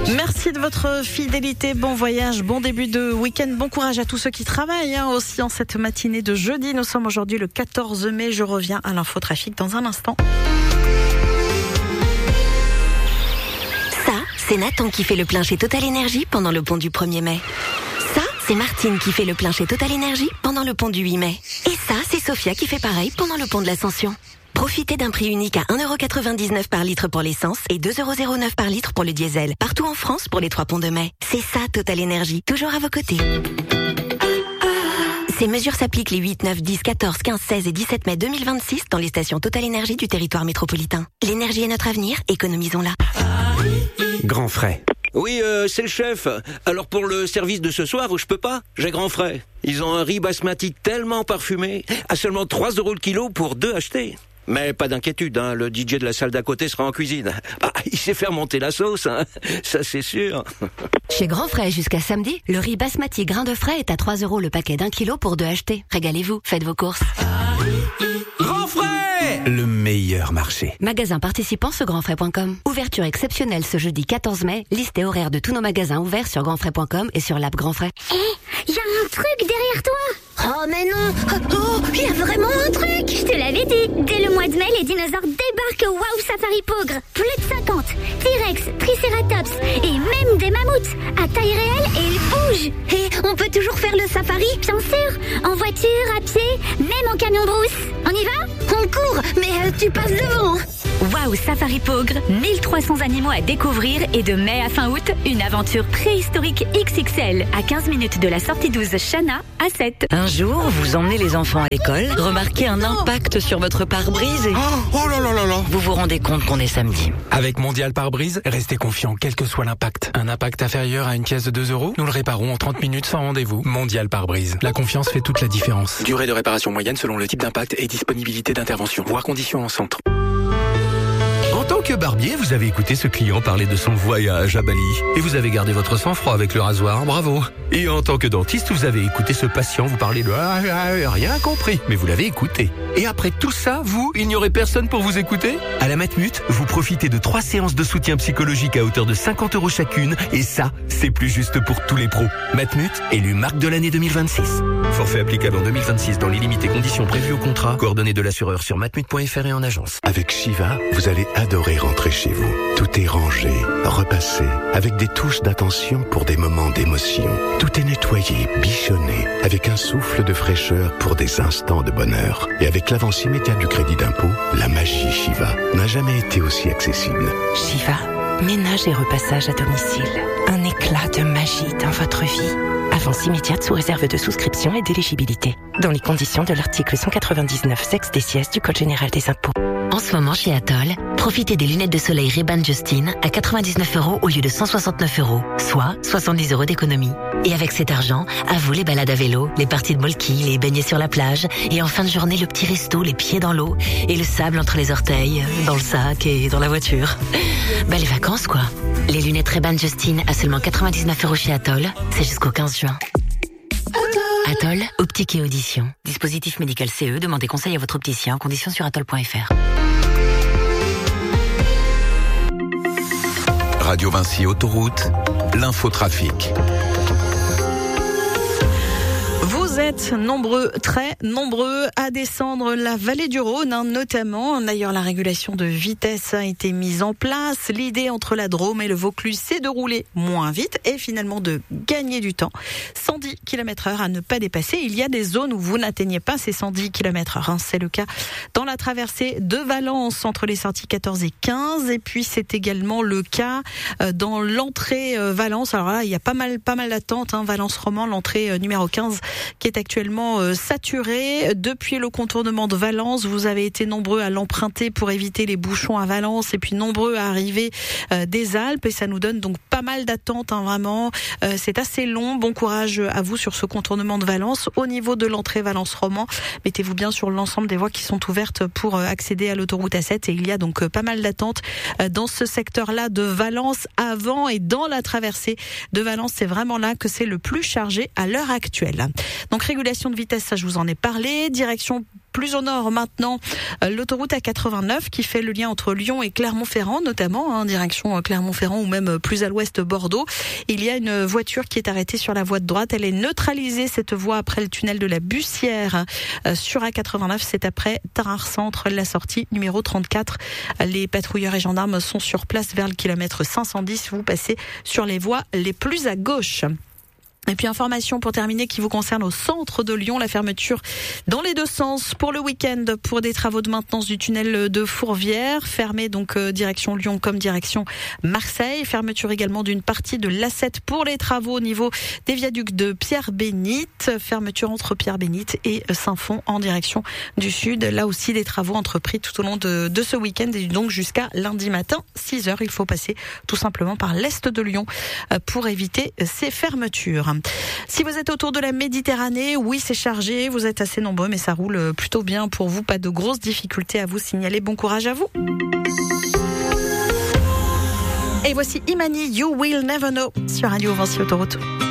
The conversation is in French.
Merci de votre fidélité, bon voyage, bon début de week-end, bon courage à tous ceux qui travaillent aussi en cette matinée de jeudi. Nous sommes aujourd'hui le 14 mai, je reviens à l'infotrafic dans un instant. Ça, c'est Nathan qui fait le plein chez Total Énergie pendant le pont du 1er mai. Ça, c'est Martine qui fait le plein chez Total Énergie pendant le pont du 8 mai. Et ça, c'est Sophia qui fait pareil pendant le pont de l'Ascension. Profitez d'un prix unique à 1,99€ par litre pour l'essence et 2,09€ par litre pour le diesel. Partout en France pour les 3 ponts de mai. C'est ça Total Énergie, toujours à vos côtés. Ces mesures s'appliquent les 8, 9, 10, 14, 15, 16 et 17 mai 2026 dans les stations Total Énergie du territoire métropolitain. L'énergie est notre avenir, économisons-la. Grand frais. Oui, c'est le chef. Alors pour le service de ce soir, je peux pas. J'ai grand frais. Ils ont un riz basmati tellement parfumé, à seulement 3€ le kilo pour 2 achetés. Mais pas d'inquiétude, hein, le DJ de la salle d'à côté sera en cuisine. Ah, il sait faire monter la sauce, hein, ça c'est sûr. Chez Grand Frais jusqu'à samedi, le riz basmati grain de frais est à 3€ le paquet d'1 kilo pour 2 achetés. Régalez-vous, faites vos courses. Grand frais, le meilleur marché. Magasin participant sur grandfrais.com. Ouverture exceptionnelle ce jeudi 14 mai. Liste et horaire de tous nos magasins ouverts sur grandfrais.com et sur l'app Grand Frais. Hé, y a un truc derrière toi. Oh mais non. Oh, y a vraiment un truc. Je te l'avais dit. Dès le mois de mai, les dinosaures débarquent au Wow Safari Pogre. Plus de 50. T-Rex, Triceratops et même des mammouths. À taille réelle et ils bougent. Et on peut toujours faire le safari, bien sûr. En voiture, à pied, même en camion brousse. On y va? On court, mais tu passes devant. Wow Safari Pogre, 1300 animaux à découvrir et de mai à fin août, une aventure préhistorique XXL à 15 minutes de la sortie 12 Chana à 7. Un jour, vous emmenez les enfants à l'école, remarquez un impact sur votre pare-brise et... Oh là là là là. Vous vous rendez compte qu'on est samedi. Avec Mondial Pare-Brise, restez confiant quel que soit l'impact. Un impact inférieur à une pièce de 2€, nous le réparons en 30 minutes sans rendez-vous. Mondial Pare-Brise. La confiance fait toute la différence. Durée de réparation moyenne selon le type d'impact et disponibilité d'intervention. Voir conditions en centre. En tant que barbier, vous avez écouté ce client parler de son voyage à Bali. Et vous avez gardé votre sang-froid avec le rasoir, bravo. Et en tant que dentiste, vous avez écouté ce patient vous parler de rien compris. Mais vous l'avez écouté. Et après tout ça, vous, il n'y aurait personne pour vous écouter? À la Matmut, vous profitez de 3 séances de soutien psychologique à hauteur de 50€ chacune. Et ça, c'est plus juste pour tous les pros. Matmut, élu marque de l'année 2026. Forfait applicable en 2026 dans les limites et conditions prévues au contrat. Coordonnées de l'assureur sur matmut.fr et en agence. Avec Shiva, vous allez adorer rentrer chez vous. Tout est rangé, repassé, avec des touches d'attention pour des moments d'émotion. Tout est nettoyé, bichonné, avec un souffle de fraîcheur pour des instants de bonheur. Et avec l'avance immédiate du crédit d'impôt, la magie Shiva n'a jamais été aussi accessible. Shiva, ménage et repassage à domicile. Un éclat de magie dans votre vie. Avance immédiate sous réserve de souscription et d'éligibilité. Dans les conditions de l'article 199 sexe des sièges du Code général des impôts. En ce moment chez Atoll, profitez des lunettes de soleil Ray-Ban Justine à 99€ au lieu de 169€, soit 70€ d'économie. Et avec cet argent, à vous les balades à vélo, les parties de molki, les baignets sur la plage, et en fin de journée le petit resto, les pieds dans l'eau, et le sable entre les orteils, dans le sac et dans la voiture. Belles vacances quoi. Les lunettes Ray-Ban Justine à seulement 99€ chez Atoll, c'est jusqu'au 15 juin. Atoll, optique et audition. Dispositif médical CE, demandez conseil à votre opticien, conditions sur atoll.fr. Radio Vinci Autoroute, l'infotrafic. Vous êtes nombreux, très nombreux à descendre la vallée du Rhône, notamment. D'ailleurs, la régulation de vitesse a été mise en place. L'idée entre la Drôme et le Vaucluse, c'est de rouler moins vite et finalement de gagner du temps. 110 km/h à ne pas dépasser. Il y a des zones où vous n'atteignez pas ces 110 km/h. C'est le cas dans la traversée de Valence entre les sorties 14 et 15. Et puis, c'est également le cas dans l'entrée Valence. Alors là, il y a pas mal d'attentes. Valence-Roman, l'entrée numéro 15 qui est actuellement saturée. Depuis le contournement de Valence, vous avez été nombreux à l'emprunter pour éviter les bouchons à Valence et puis nombreux à arriver des Alpes et ça nous donne donc pas mal d'attentes vraiment. C'est assez long. Bon courage à vous sur ce contournement de Valence. Au niveau de l'entrée Valence-Roman, mettez-vous bien sur l'ensemble des voies qui sont ouvertes pour accéder à l'autoroute A7 et il y a donc pas mal d'attentes dans ce secteur-là de Valence avant et dans la traversée de Valence. C'est vraiment là que c'est le plus chargé à l'heure actuelle. Donc régulation de vitesse, ça je vous en ai parlé. Direction Plus au nord maintenant, l'autoroute A89 qui fait le lien entre Lyon et Clermont-Ferrand, notamment, direction Clermont-Ferrand ou même plus à l'ouest Bordeaux. Il y a une voiture qui est arrêtée sur la voie de droite. Elle est neutralisée, cette voie, après le tunnel de la Bussière. Sur A89, c'est après Tarare Centre, la sortie numéro 34. Les patrouilleurs et gendarmes sont sur place vers le kilomètre 510. Vous passez sur les voies les plus à gauche. Et puis information pour terminer qui vous concerne au centre de Lyon, la fermeture dans les deux sens pour le week-end pour des travaux de maintenance du tunnel de Fourvière, fermé donc direction Lyon comme direction Marseille, fermeture également d'une partie de l'A7 pour les travaux au niveau des viaducs de Pierre-Bénite, fermeture entre Pierre-Bénite et Saint-Fond en direction du sud, là aussi des travaux entrepris tout au long de ce week-end et donc jusqu'à lundi matin 6h, il faut passer tout simplement par l'est de Lyon pour éviter ces fermetures. Si vous êtes autour de la Méditerranée, oui, c'est chargé, vous êtes assez nombreux, mais ça roule plutôt bien pour vous. Pas de grosses difficultés à vous signaler. Bon courage à vous. Et voici Imani, You Will Never Know sur Radio Vinci Autoroute.